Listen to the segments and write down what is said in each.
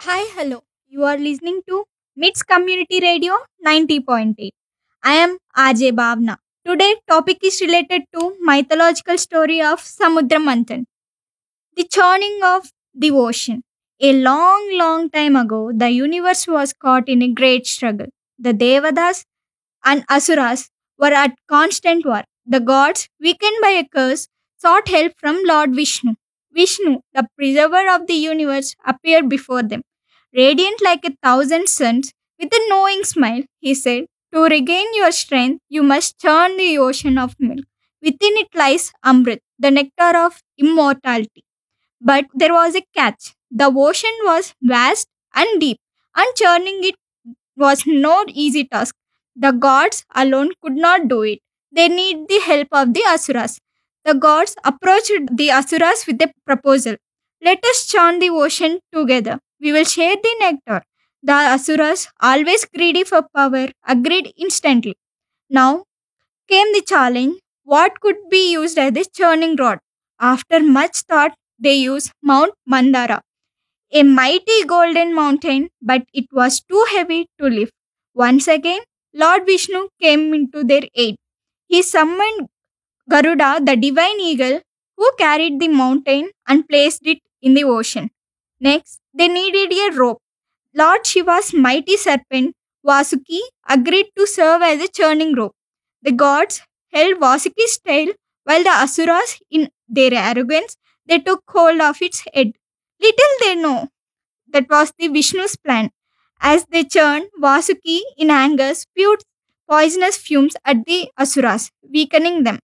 Hi, hello. You are listening to MITS Community Radio 90.8. I am RJ Bhavna. Today topic is related to mythological story of Samudra Manthan, the churning of the ocean. A long time ago, the universe was caught in a great struggle. The Devadas and Asuras were at constant war. The gods, weakened by a curse, sought help from Lord Vishnu. Vishnu, the preserver of the universe, appeared before them. Radiant like a thousand suns, with a knowing smile, he said, "To regain your strength, you must churn the ocean of milk. Within it lies Amrit, the nectar of immortality." But there was a catch. The ocean was vast and deep, and churning it was no easy task. The gods alone could not do it. They need the help of the Asuras. The gods approached the Asuras with a proposal. "Let us churn the ocean together. We will share the nectar." The Asuras, always greedy for power, agreed instantly. Now came the challenge. What could be used as the churning rod? After much thought, they used Mount Mandara, a mighty golden mountain, but it was too heavy to lift. Once again, Lord Vishnu came into their aid. He summoned Garuda, the divine eagle, who carried the mountain and placed it in the ocean. Next, they needed a rope. Lord Shiva's mighty serpent, Vasuki, agreed to serve as a churning rope. The gods held Vasuki's tail while the Asuras, in their arrogance, they took hold of its head. Little they know that was the Vishnu's plan. As they churned, Vasuki, in anger, spewed poisonous fumes at the Asuras, weakening them.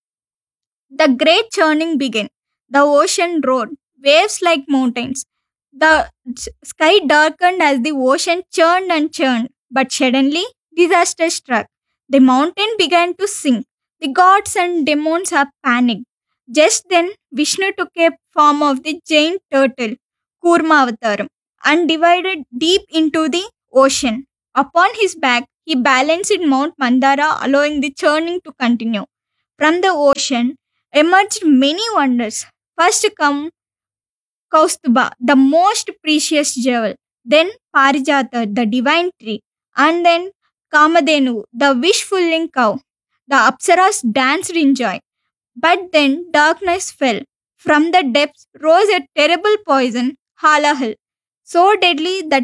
The great churning began. The ocean roared, waves like mountains. The sky darkened as the ocean churned and churned. But suddenly, disaster struck. The mountain began to sink. The gods and demons are panicked. Just then, Vishnu took a form of the giant turtle, Kurma and divided deep into the ocean. Upon his back, he balanced Mount Mandara, allowing the churning to continue. From the ocean emerged many wonders. First come Kaustuba, the most precious jewel, then Parijata, the divine tree, and then Kamadhenu, the wish-fulfilling cow. The Apsaras danced in joy. But then darkness fell. From the depths rose a terrible poison, Halahal, so deadly that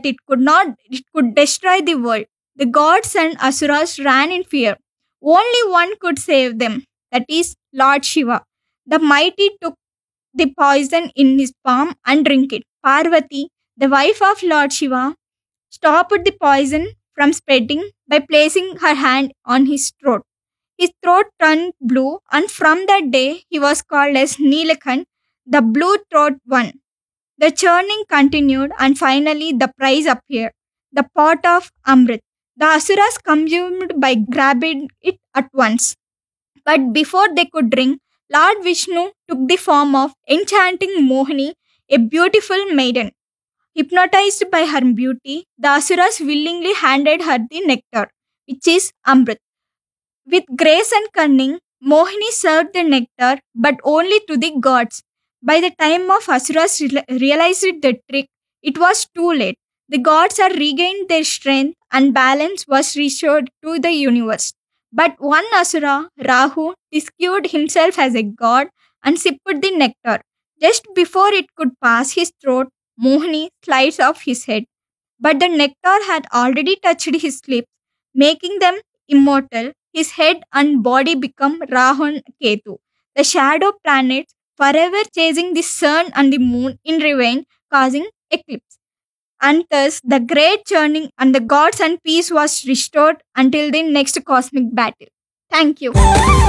it could destroy the world. The gods and Asuras ran in fear. Only one could save them, that is Lord Shiva. The mighty took the poison in his palm and drank it. Parvati, the wife of Lord Shiva, stopped the poison from spreading by placing her hand on his throat. His throat turned blue, and from that day he was called as Neelakant, the blue throat one. The churning continued, and finally the prize appeared, the pot of Amrit. The Asuras consumed by grabbing it at once. But before they could drink, Lord Vishnu took the form of enchanting Mohini, a beautiful maiden. Hypnotized by her beauty, the Asuras willingly handed her the nectar, which is Amrit. With grace and cunning, Mohini served the nectar, but only to the gods. By the time of Asuras realized the trick, it was too late. The gods had regained their strength and balance was restored to the universe. But one Asura, Rahu, disguised himself as a god and sipped the nectar. Just before it could pass his throat, Mohini slides off his head. But the nectar had already touched his lips, making them immortal. His head and body become Rahu and Ketu, the shadow planets, forever chasing the sun and the moon in revenge, causing eclipse. And thus the great churning and the gods and peace was restored until the next cosmic battle. Thank you.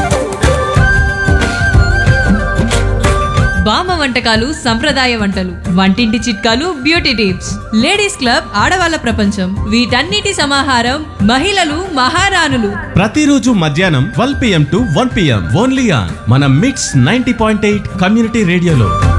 బామ్మ వంటకాలు సంప్రదాయ వంటలు, వంటింటి చిట్కాలు, beauty tips, ladies club ఆడవాళ్ళ ప్రపంచం, వీటన్నిటి సమాహారం మహిళలు మహారాణులు. ప్రతిరోజు మధ్యాహ్నం 12 PM to 1 PM only on మన మిట్స్ 90.8 కమ్యూనిటీ రేడియోలో.